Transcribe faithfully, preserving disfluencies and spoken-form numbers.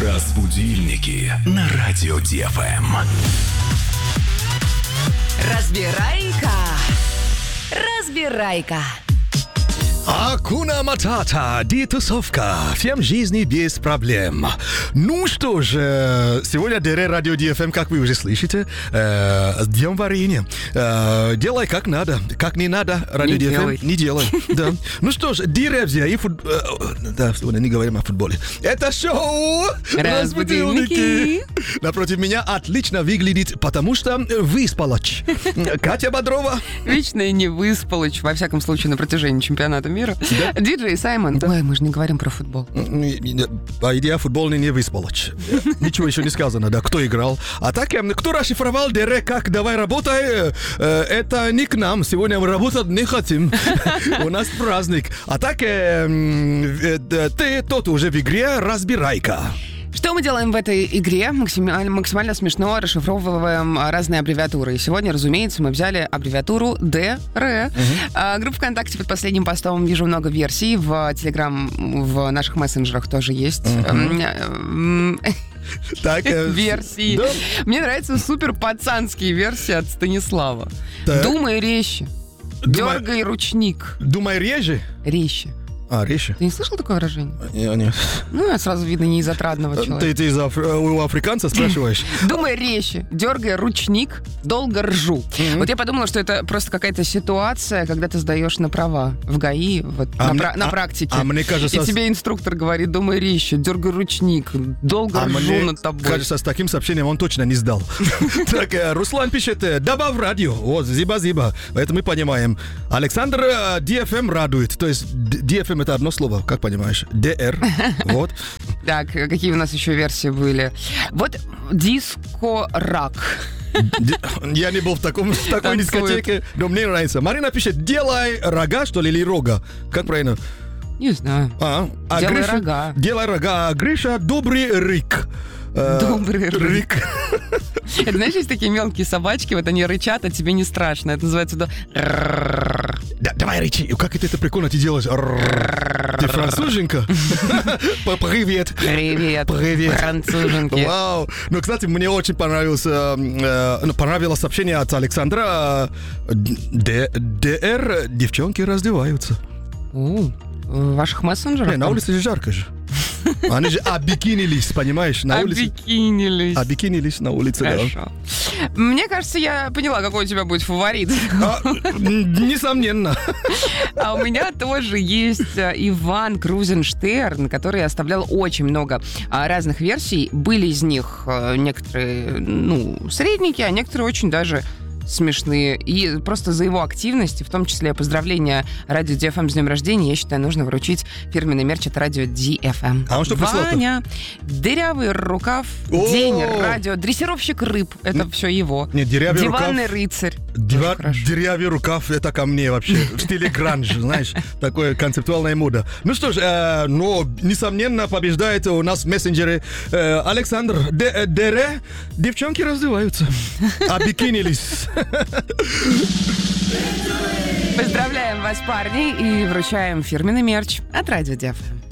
Разбудильники на радио Ди Эф Эм. Разбирайка. Разбирайка. Акуна Матата, детусовка. Всем жизни без проблем. Ну что же, сегодня ДР Радио Ди Эф Эм, как вы уже слышите, э, с днем варенья. Э, делай как надо, как не надо, Радио Ди Эф Эм не делай. Да. Ну что ж, деревья и футбол... Да, сегодня не говорим о футболе. Это шоу Разбудильники. Напротив меня отлично выглядит, потому что выспалась. Катя Бодрова. Вечно не выспалась, во всяком случае, на протяжении чемпионата мира. Да? Диджей Саймон. Да. Ой, мы же не говорим про футбол. А идея футбольная не выспалась. Ничего еще не сказано, да, кто играл. А так, кто расшифровал ДР как «давай работай», это не к нам. Сегодня мы работать не хотим. У нас праздник. А так, ты тот уже в игре «разбирайка». Что мы делаем в этой игре? Максимально, максимально смешно расшифровываем разные аббревиатуры. И сегодня, разумеется, мы взяли аббревиатуру ДР. Uh-huh. А, группа ВКонтакте под последним постом вижу много версий. В Телеграм, в наших мессенджерах тоже есть. Uh-huh. Так, версии. Да. Мне нравятся супер пацанские версии от Станислава. Так. Думай резче. Думай... Дергай ручник. Думай реже? Резче. А, резче? Ты не слышал такое выражение? Я нет. Ну, сразу видно, не из отрадного человека. Ты, ты из аф... у африканца спрашиваешь? Думай резче, дергай ручник, долго ржу. Mm-hmm. Вот я подумала, что это просто какая-то ситуация, когда ты сдаешь на права в ГАИ, вот, а на, мне, пра- на а, практике. А мне кажется... И тебе инструктор говорит, думай резче, дергай ручник, долго а ржу мне над тобой. Кажется, с таким сообщением он точно не сдал. Так, Руслан пишет, добавь радио. Вот, зиба-зиба. Это мы понимаем. Александр, Ди Эф Эм радует. То есть Ди Эф Эм это одно слово, как понимаешь? ДР. Вот. Так, какие у нас еще версии были? Вот диско-рак. Я не был в, таком, в такой дискотеке, но мне нравится. Марина пишет, делай рога, что ли, или рога? Как правильно? Не знаю. А, а делай Гриша, рога. Делай рога. А Гриша, добрый рык. Добрый рык. рык. Это, знаешь, есть такие мелкие собачки, вот они рычат, а тебе не страшно. Это называется... Да, давай рычи. Как это прикольно ты делаешь? Ты француженка? Привет. Привет. Привет. Француженки. Вау. Ну, кстати, мне очень понравилось, э, понравилось сообщение от Александра. ДР, девчонки раздеваются. У, в ваших мессенджерах? Не, на улице же жарко же. Они же обикинились, понимаешь, на улице. Обикинились. Обикинились на улице, Хорошо. Да. Мне кажется, я поняла, какой у тебя будет фаворит. А, несомненно. А у меня тоже есть Иван Крузенштерн, который оставлял очень много разных версий. Были из них некоторые, ну, средненькие, а некоторые очень даже смешные. И просто за его активность, в том числе поздравления Радио Ди Эф Эм с днем рождения, я считаю, нужно вручить фирменный мерч от Радио Ди Эф Эм. А он что прислал-то? Ваня, дырявый рукав, О! день радио, дрессировщик рыб, это Н- все его. Нет, дырявый Диванный рукав. рыцарь. Дива- дырявый рукав, это ко мне вообще. В стиле гранж, знаешь, такое концептуальная мода. Ну что ж, э, но, несомненно, побеждает у нас в мессенджере э, Александр. ДР, девчонки раздеваются. Обикинились. Поздравляем вас, парни, и вручаем фирменный мерч от Радио Ди Эф Эм.